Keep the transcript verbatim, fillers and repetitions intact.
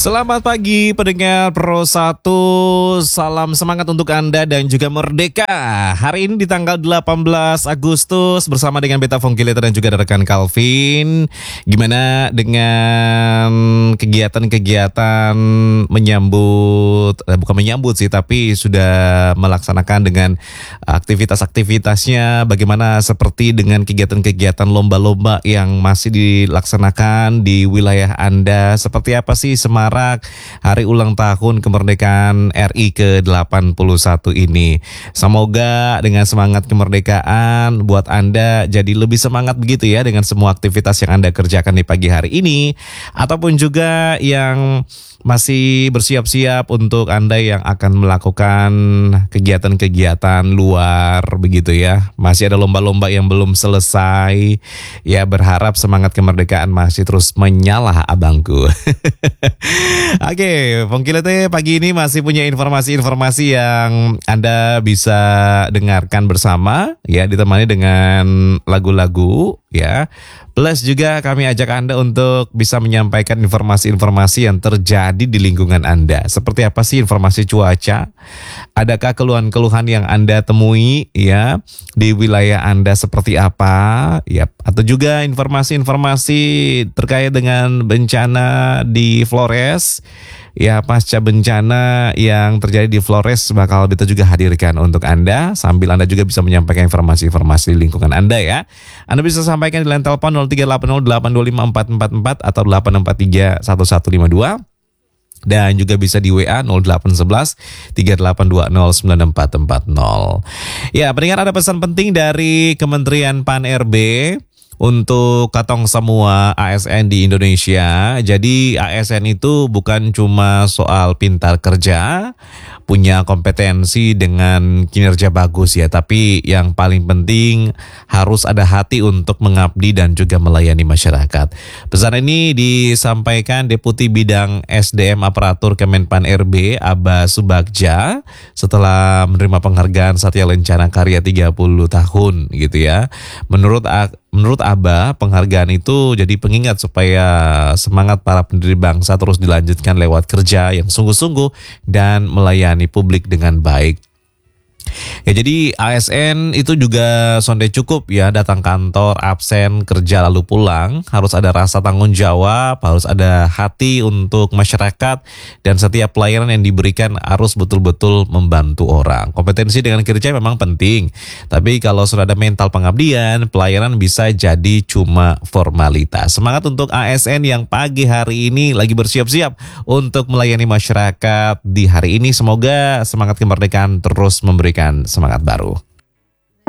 Selamat pagi pendengar Pro satu, salam semangat untuk Anda dan juga Merdeka. Hari ini di tanggal delapan belas Agustus bersama dengan Beta Fongkileta dan juga rekan Calvin. Gimana dengan kegiatan-kegiatan menyambut, eh, bukan menyambut sih, tapi sudah melaksanakan dengan aktivitas-aktivitasnya. Bagaimana seperti dengan kegiatan-kegiatan lomba-lomba yang masih dilaksanakan di wilayah Anda. Seperti apa sih Semarak hari ulang tahun kemerdekaan R I ke delapan puluh satu ini. Semoga dengan semangat kemerdekaan buat Anda jadi lebih semangat begitu ya dengan semua aktivitas yang Anda kerjakan di pagi hari ini. Ataupun juga yang masih bersiap-siap untuk Anda yang akan melakukan kegiatan-kegiatan luar begitu ya. Masih ada lomba-lomba yang belum selesai. Ya, berharap semangat kemerdekaan masih terus menyala abangku. Oke, Fongkilete pagi ini masih punya informasi-informasi yang Anda bisa dengarkan bersama ya, ditemani dengan lagu-lagu ya. Plus juga kami ajak Anda untuk bisa menyampaikan informasi-informasi yang terjadi di lingkungan Anda. Seperti apa sih informasi cuaca? Adakah keluhan-keluhan yang Anda temui ya di wilayah Anda seperti apa? Ya, atau juga informasi-informasi terkait dengan bencana di Flores. Ya, pasca bencana yang terjadi di Flores bakal kita juga hadirkan untuk Anda, sambil Anda juga bisa menyampaikan informasi-informasi di lingkungan Anda ya. Anda bisa sampaikan di line telepon nol tiga delapan nol delapan dua lima empat empat empat atau delapan empat tiga satu satu lima dua. Dan juga bisa di W A nol delapan satu satu tiga delapan dua nol sembilan empat empat nol. Ya, pendengar, ada pesan penting dari Kementerian Pan R B untuk katong semua A S N di Indonesia. Jadi A S N itu bukan cuma soal pintar kerja, punya kompetensi dengan kinerja bagus ya, tapi yang paling penting harus ada hati untuk mengabdi dan juga melayani masyarakat. Pesan ini disampaikan Deputi Bidang S D M Aparatur Kemenpan R B Aba Subagja setelah menerima penghargaan Satya Lencana Karya tiga puluh tahun gitu ya. Menurut Menurut Aba, penghargaan itu jadi pengingat supaya semangat para pendiri bangsa terus dilanjutkan lewat kerja yang sungguh-sungguh dan melayani publik dengan baik. Ya, jadi A S N itu juga sonde cukup ya datang kantor, absen, kerja lalu pulang. Harus ada rasa tanggung jawab, harus ada hati untuk masyarakat, dan setiap pelayanan yang diberikan harus betul-betul membantu orang. Kompetensi dengan kerja memang penting, tapi kalau sudah ada mental pengabdian, pelayanan bisa jadi cuma formalitas. Semangat untuk A S N yang pagi hari ini lagi bersiap-siap untuk melayani masyarakat di hari ini. Semoga semangat kemerdekaan terus memberikan semangat baru.